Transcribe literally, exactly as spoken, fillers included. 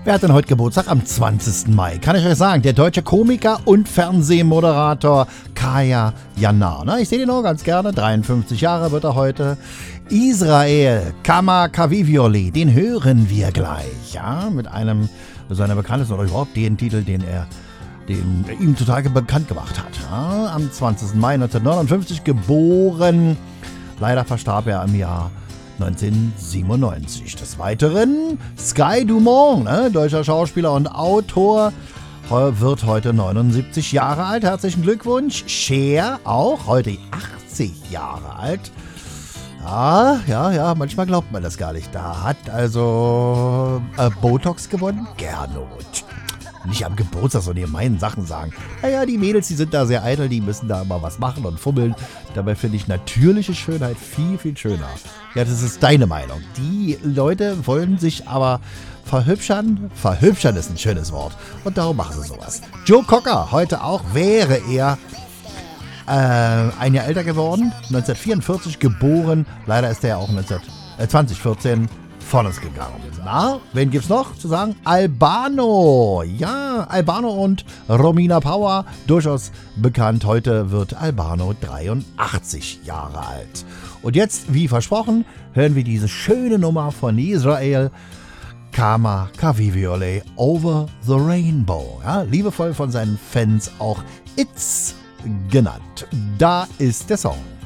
Wer hat denn heute Geburtstag? Am zwanzigsten Mai. Kann ich euch sagen, der deutsche Komiker und Fernsehmoderator Kaya Jana. Na, ich sehe den auch ganz gerne. dreiundfünfzig Jahre wird er heute. Israel Kamakawiwo'ole, den hören wir gleich. Ja, mit einem seiner bekanntesten oder überhaupt den Titel, den er den er ihm total bekannt gemacht hat. Ja, am zwanzigsten Mai neunzehnhundertneunundfünfzig geboren. Leider verstarb er im Jahr neunzehnhundertsiebenundneunzig. Des Weiteren Sky Dumont, ne, deutscher Schauspieler und Autor, wird heute neunundsiebzig Jahre alt. Herzlichen Glückwunsch. Cher auch heute achtzig Jahre alt. Ja, ja, ja, manchmal glaubt man das gar nicht. Da hat also äh, Botox gewonnen. Gernot. Nicht am Geburtstag, sondern ihr meinen Sachen sagen. Naja, die Mädels, die sind da sehr eitel, die müssen da mal was machen und fummeln. Dabei finde ich natürliche Schönheit viel, viel schöner. Ja, das ist deine Meinung. Die Leute wollen sich aber verhübschern. Verhübschern ist ein schönes Wort. Und darum machen sie sowas. Joe Cocker, heute auch, wäre er äh, ein Jahr älter geworden. neunzehnhundertvierundvierzig geboren. Leider ist er auch neunzehn, äh, zweitausendvierzehn von uns gegangen. Na, wen gibt's noch zu sagen? Albano. Ja, Albano und Romina Power, durchaus bekannt. Heute wird Albano dreiundachtzig Jahre alt. Und jetzt, wie versprochen, hören wir diese schöne Nummer von Israel Kamakawiwo'ole, Over the Rainbow. Ja, liebevoll von seinen Fans auch It's genannt. Da ist der Song.